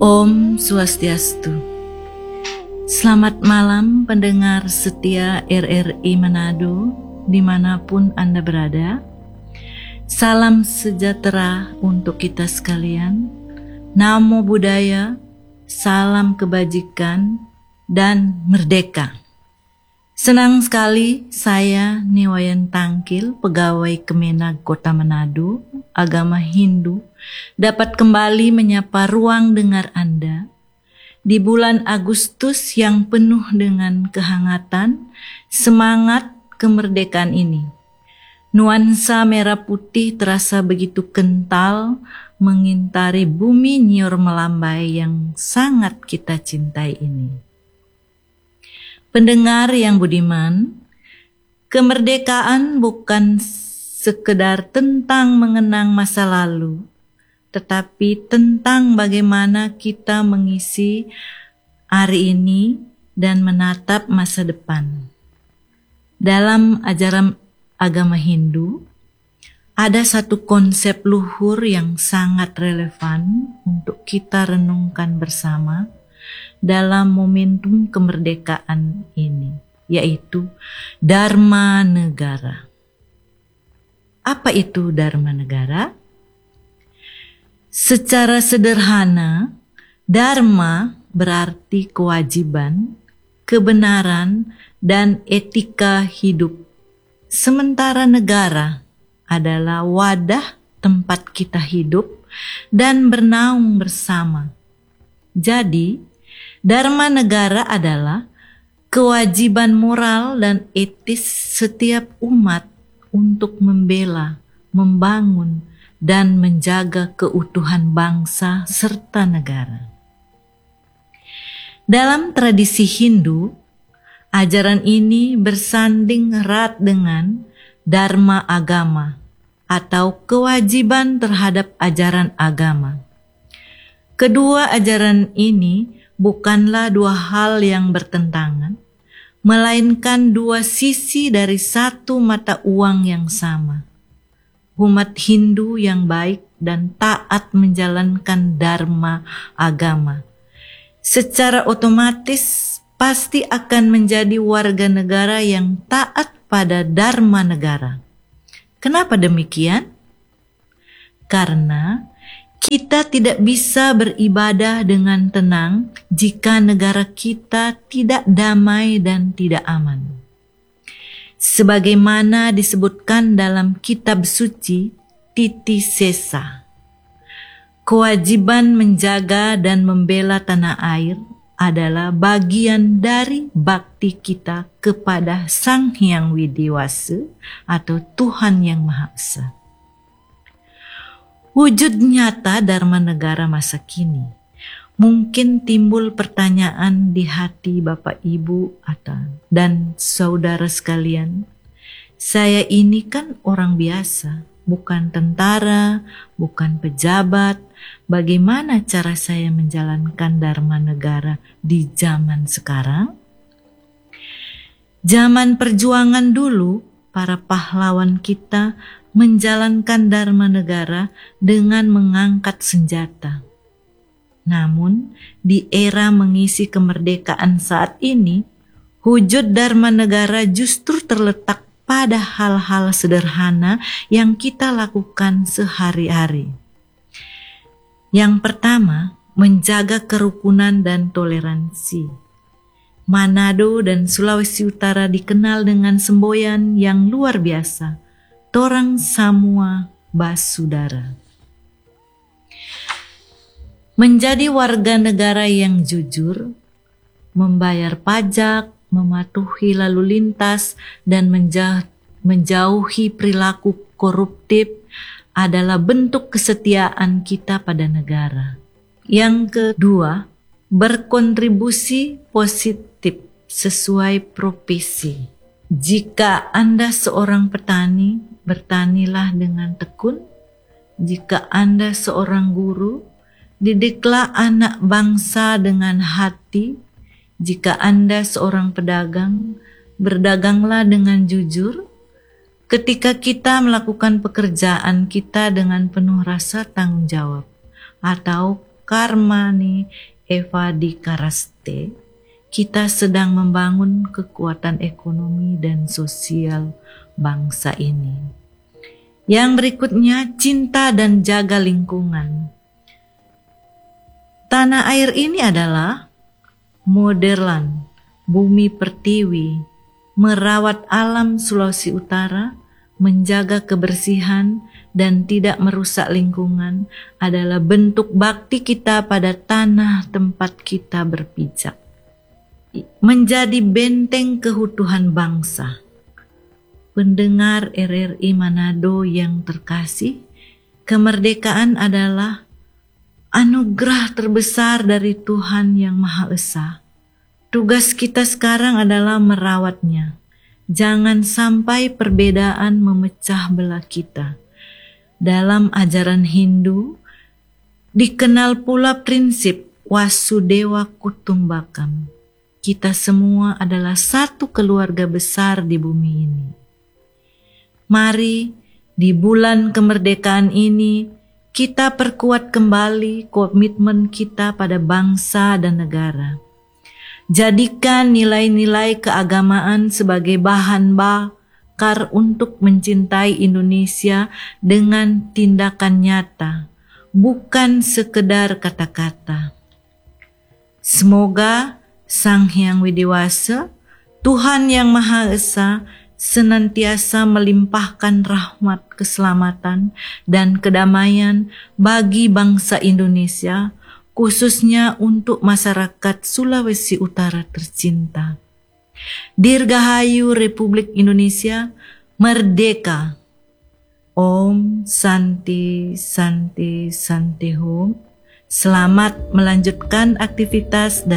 Om Swastiastu. Selamat malam pendengar setia RRI Manado dimanapun Anda berada. Salam sejahtera untuk kita sekalian. Namo Buddhaya, salam kebajikan dan merdeka. Senang sekali saya Niwayan Tangkil, pegawai Kemenag Kota Manado, agama Hindu, dapat kembali menyapa ruang dengar Anda di bulan Agustus yang penuh dengan kehangatan, semangat kemerdekaan ini. Nuansa merah putih terasa begitu kental mengintari bumi nyiur melambai yang sangat kita cintai ini. Pendengar yang budiman, kemerdekaan bukan sekedar tentang mengenang masa lalu, tetapi tentang bagaimana kita mengisi hari ini dan menatap masa depan. Dalam ajaran agama Hindu, ada satu konsep luhur yang sangat relevan untuk kita renungkan bersama dalam momentum kemerdekaan ini, yaitu Dharma Negara. Apa itu Dharma Negara? Secara sederhana, Dharma berarti kewajiban, kebenaran, dan etika hidup. Sementara negara adalah wadah tempat kita hidup dan bernaung bersama. Jadi, Dharma Negara adalah kewajiban moral dan etis setiap umat untuk membela, membangun, dan menjaga keutuhan bangsa serta negara. Dalam tradisi Hindu, ajaran ini bersanding erat dengan Dharma agama atau kewajiban terhadap ajaran agama. Kedua ajaran ini bukanlah dua hal yang bertentangan, melainkan dua sisi dari satu mata uang yang sama. Umat Hindu yang baik dan taat menjalankan Dharma agama secara otomatis pasti akan menjadi warga negara yang taat pada Dharma negara. Kenapa demikian? Karena kita tidak bisa beribadah dengan tenang jika negara kita tidak damai dan tidak aman. Sebagaimana disebutkan dalam kitab suci Titi Sesa, kewajiban menjaga dan membela tanah air adalah bagian dari bakti kita kepada Sang Hyang Widiwasa atau Tuhan Yang Maha Esa. Wujud nyata Dharma Negara masa kini, mungkin timbul pertanyaan di hati Bapak Ibu dan saudara sekalian. Saya ini kan orang biasa, bukan tentara, bukan pejabat. Bagaimana cara saya menjalankan Dharma Negara di zaman sekarang? Zaman perjuangan dulu, para pahlawan kita menjalankan Dharma Negara dengan mengangkat senjata. Namun, di era mengisi kemerdekaan saat ini, wujud Dharma Negara justru terletak pada hal-hal sederhana yang kita lakukan sehari-hari. Yang pertama, menjaga kerukunan dan toleransi. Manado dan Sulawesi Utara dikenal dengan semboyan yang luar biasa, Torang Samua Basudara. Menjadi warga negara yang jujur, membayar pajak, mematuhi lalu lintas, dan menjauhi perilaku koruptif adalah bentuk kesetiaan kita pada negara. Yang kedua, berkontribusi positif sesuai profesi. Jika Anda seorang petani, bertanilah dengan tekun. Jika Anda seorang guru, didiklah anak bangsa dengan hati. Jika Anda seorang pedagang, berdaganglah dengan jujur. Ketika kita melakukan pekerjaan kita dengan penuh rasa tanggung jawab, atau Karmani Evadikaraste, kita sedang membangun kekuatan ekonomi dan sosial bangsa ini. Yang berikutnya, cinta dan jaga lingkungan. Tanah air ini adalah modelan bumi pertiwi, merawat alam Sulawesi Utara, menjaga kebersihan dan tidak merusak lingkungan adalah bentuk bakti kita pada tanah tempat kita berpijak. Menjadi benteng keutuhan bangsa. Pendengar RRI Manado yang terkasih, kemerdekaan adalah anugerah terbesar dari Tuhan Yang Maha Esa. Tugas kita sekarang adalah merawatnya. Jangan sampai perbedaan memecah belah kita. Dalam ajaran Hindu, dikenal pula prinsip Wasudewa Kutumbakam. Kita semua adalah satu keluarga besar di bumi ini. Mari di bulan kemerdekaan ini kita perkuat kembali komitmen kita pada bangsa dan negara. Jadikan nilai-nilai keagamaan sebagai bahan bakar untuk mencintai Indonesia dengan tindakan nyata, bukan sekedar kata-kata. Semoga Sang Hyang Widiwasa, Tuhan Yang Maha Esa, senantiasa melimpahkan rahmat keselamatan dan kedamaian bagi bangsa Indonesia, khususnya untuk masyarakat Sulawesi Utara tercinta. Dirgahayu Republik Indonesia merdeka. Om Santi Santi Santi Hum. Selamat melanjutkan aktivitas